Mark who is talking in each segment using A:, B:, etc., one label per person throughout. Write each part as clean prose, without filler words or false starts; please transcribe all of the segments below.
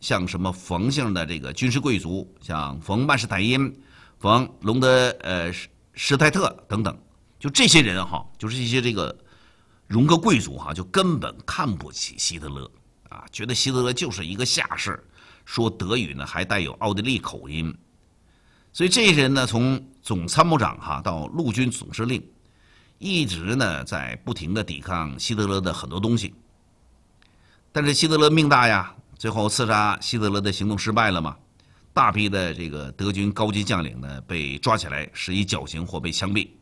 A: 像什么冯姓的这个军事贵族，像冯曼施坦因、冯隆德施泰特等等，就这些人哈，就是一些这个荣格贵族哈，就根本看不起希特勒啊，觉得希特勒就是一个下士，说德语呢还带有奥地利口音。所以这些人呢，从总参谋长哈到陆军总司令，一直呢在不停的抵抗希特勒的很多东西。但是希特勒命大呀，最后刺杀希特勒的行动失败了嘛，大批的这个德军高级将领呢被抓起来施以绞刑或被枪毙。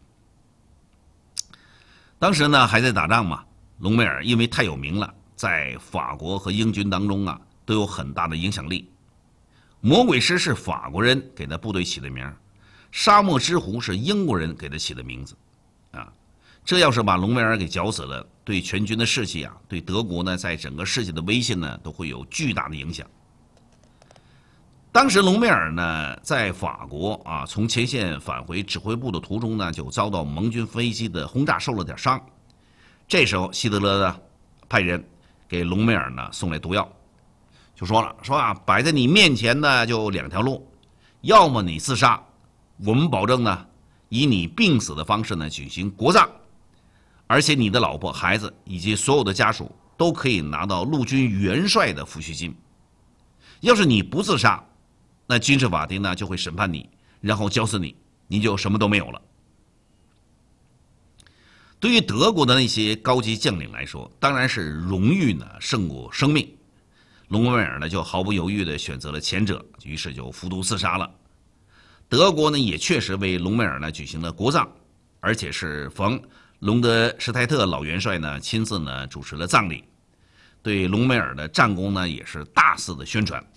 A: 当时呢还在打仗嘛，隆美尔因为太有名了，在法国和英军当中啊都有很大的影响力。魔鬼师是法国人给他部队起的名，沙漠之狐是英国人给他起的名字，啊，这要是把隆美尔给绞死了，对全军的士气啊，对德国呢在整个世界的威信呢都会有巨大的影响。当时隆美尔呢在法国啊，从前线返回指挥部的途中呢，就遭到盟军飞机的轰炸，受了点伤。这时候希特勒呢派人给隆美尔呢送来毒药。就说了，说啊，摆在你面前呢就两条路，要么你自杀，我们保证呢以你病死的方式呢举行国葬，而且你的老婆、孩子以及所有的家属都可以拿到陆军元帅的抚恤金。要是你不自杀，那军事法庭呢就会审判你，然后绞死你，你就什么都没有了。对于德国的那些高级将领来说，当然是荣誉呢胜过生命。隆美尔呢就毫不犹豫地选择了前者，于是就服毒自杀了。德国呢也确实为隆美尔呢举行了国葬，而且是冯隆德施泰特老元帅呢亲自呢主持了葬礼，对隆美尔的战功呢也是大肆的宣传。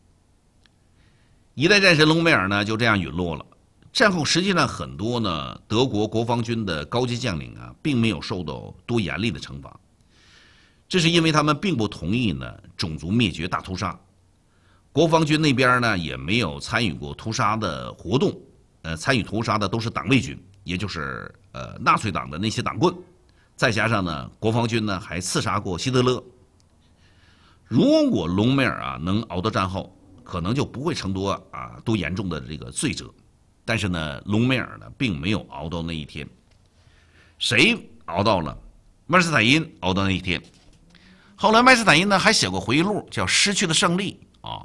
A: 一代战神隆美尔呢就这样陨落了。战后实际上很多呢德国国防军的高级将领啊，并没有受到多严厉的惩罚。这是因为他们并不同意呢种族灭绝大屠杀，国防军那边呢也没有参与过屠杀的活动，参与屠杀的都是党卫军，也就是纳粹党的那些党棍，再加上呢国防军呢还刺杀过希特勒。如果隆美尔啊能熬到战后，可能就不会承多严重的这个罪责，但是呢隆美尔呢并没有熬到那一天。谁熬到了？曼施坦因熬到那一天。后来麦斯坦因呢还写过回忆录，叫《失去的胜利》啊。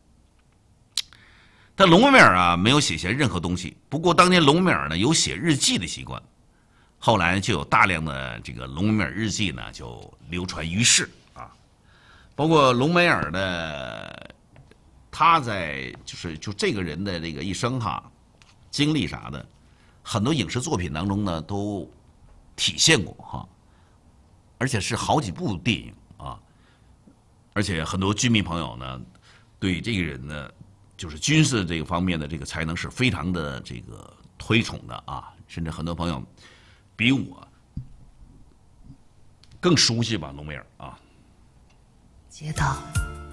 A: 但隆美尔啊没有写下任何东西。不过当年隆美尔呢有写日记的习惯，后来就有大量的这个隆美尔日记呢就流传于世啊。包括隆美尔的他在就这个人的这个一生哈，经历啥的，很多影视作品当中呢都体现过哈，而且是好几部电影。而且很多军迷朋友呢，对这个人呢，就是军事这个方面的这个才能是非常的这个推崇的啊，甚至很多朋友比我更熟悉吧隆美尔啊。
B: 街道